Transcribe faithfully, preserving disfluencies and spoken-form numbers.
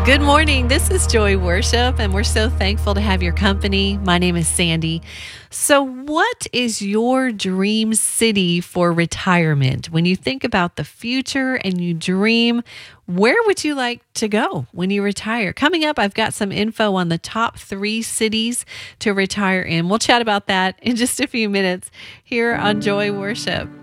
Good morning. This is Joy Worship, and we're so thankful to have your company. My name is Sandy. So, what is your dream city for retirement? When you think about the future and you dream, where would you like to go when you retire? Coming up, I've got some info on the top three cities to retire in. We'll chat about that in just a few minutes here on Joy Worship.